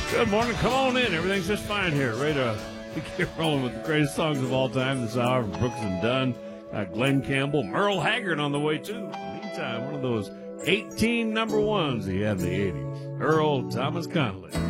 Good morning. Come on in. Everything's just fine here. Ready to get rolling with the greatest songs of all time this hour from Brooks and Dunn. Glenn Campbell, Merle Haggard on the way, too. Meantime, one of those 18 number ones he had in the 80s. Earl Thomas Connolly.